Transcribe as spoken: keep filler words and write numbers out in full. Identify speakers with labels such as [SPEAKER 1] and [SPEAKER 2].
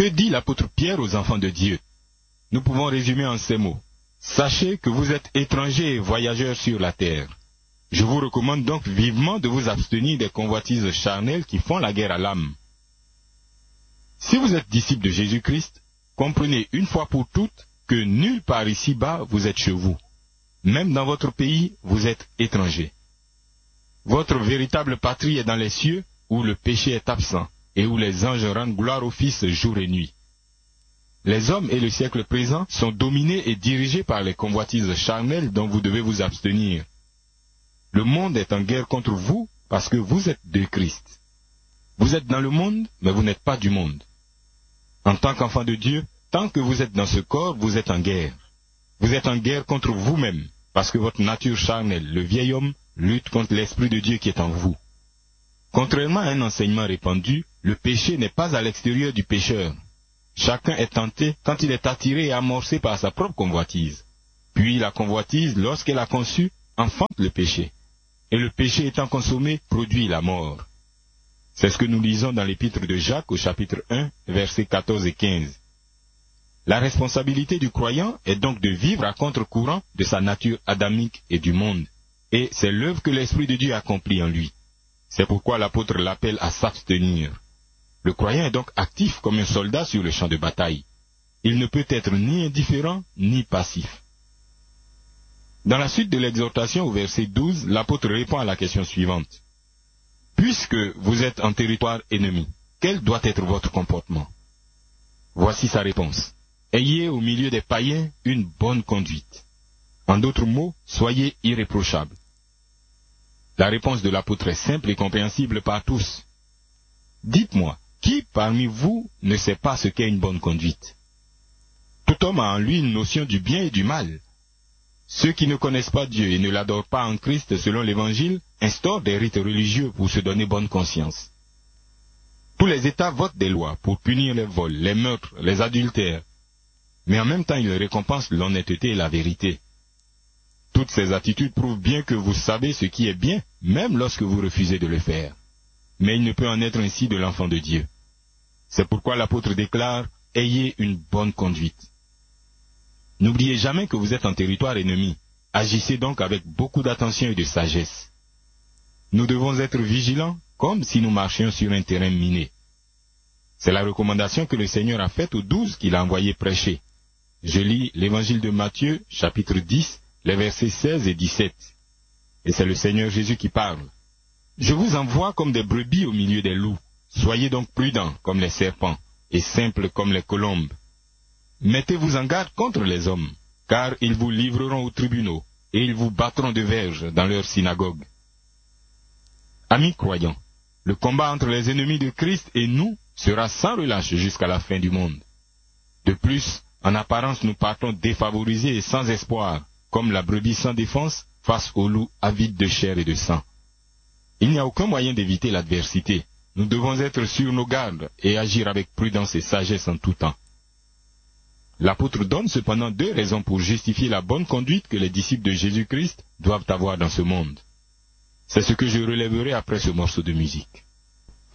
[SPEAKER 1] Que dit l'apôtre Pierre aux enfants de Dieu? Nous pouvons résumer en ces mots. Sachez que vous êtes étrangers et voyageurs sur la terre. Je vous recommande donc vivement de vous abstenir des convoitises charnelles qui font la guerre à l'âme. Si vous êtes disciples de Jésus-Christ, comprenez une fois pour toutes que nulle part ici-bas vous êtes chez vous. Même dans votre pays, vous êtes étrangers. Votre véritable patrie est dans les cieux, où le péché est absent, et où les anges rendent gloire au Fils jour et nuit. Les hommes et le siècle présent sont dominés et dirigés par les convoitises charnelles dont vous devez vous abstenir. Le monde est en guerre contre vous parce que vous êtes de Christ. Vous êtes dans le monde, mais vous n'êtes pas du monde. En tant qu'enfant de Dieu, tant que vous êtes dans ce corps, vous êtes en guerre. Vous êtes en guerre contre vous-même, parce que votre nature charnelle, le vieil homme, lutte contre l'Esprit de Dieu qui est en vous. Contrairement à un enseignement répandu, le péché n'est pas à l'extérieur du pécheur. Chacun est tenté quand il est attiré et amorcé par sa propre convoitise. Puis la convoitise, lorsqu'elle a conçu, enfante le péché. Et le péché étant consommé, produit la mort. C'est ce que nous lisons dans l'épître de Jacques au chapitre un, versets quatorze et quinze. La responsabilité du croyant est donc de vivre à contre-courant de sa nature adamique et du monde. Et c'est l'œuvre que l'Esprit de Dieu accomplit en lui. C'est pourquoi l'apôtre l'appelle à s'abstenir. Le croyant est donc actif comme un soldat sur le champ de bataille. Il ne peut être ni indifférent ni passif. Dans la suite de l'exhortation au verset douze, l'apôtre répond à la question suivante. Puisque vous êtes en territoire ennemi, quel doit être votre comportement? Voici sa réponse. Ayez au milieu des païens une bonne conduite. En d'autres mots, soyez irréprochables. La réponse de l'apôtre est simple et compréhensible par tous. Dites-moi, qui parmi vous ne sait pas ce qu'est une bonne conduite? Tout homme a en lui une notion du bien et du mal. Ceux qui ne connaissent pas Dieu et ne l'adorent pas en Christ selon l'Évangile instaurent des rites religieux pour se donner bonne conscience. Tous les États votent des lois pour punir les vols, les meurtres, les adultères. Mais en même temps, ils récompensent l'honnêteté et la vérité. Toutes ces attitudes prouvent bien que vous savez ce qui est bien, même lorsque vous refusez de le faire. Mais il ne peut en être ainsi de l'enfant de Dieu. C'est pourquoi l'apôtre déclare « Ayez une bonne conduite ». N'oubliez jamais que vous êtes en territoire ennemi. Agissez donc avec beaucoup d'attention et de sagesse. Nous devons être vigilants comme si nous marchions sur un terrain miné. C'est la recommandation que le Seigneur a faite aux douze qu'il a envoyés prêcher. Je lis l'Évangile de Matthieu, chapitre dix, les versets seize et dix-sept. Et c'est le Seigneur Jésus qui parle. « Je vous envoie comme des brebis au milieu des loups. Soyez donc prudents comme les serpents, et simples comme les colombes. Mettez-vous en garde contre les hommes, car ils vous livreront aux tribunaux, et ils vous battront de verges dans leurs synagogues. » Amis croyants, le combat entre les ennemis de Christ et nous sera sans relâche jusqu'à la fin du monde. De plus, en apparence, nous partons défavorisés et sans espoir, comme la brebis sans défense face au loup avide de chair et de sang. Il n'y a aucun moyen d'éviter l'adversité. Nous devons être sur nos gardes et agir avec prudence et sagesse en tout temps. L'apôtre donne cependant deux raisons pour justifier la bonne conduite que les disciples de Jésus-Christ doivent avoir dans ce monde. C'est ce que je relèverai après ce morceau de musique.